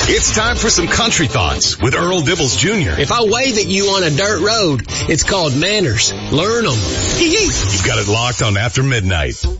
It's time for some country thoughts with Earl Dibbles Jr. If I wave at you on a dirt road, it's called manners. Learn them. You've got it locked on After Midnight.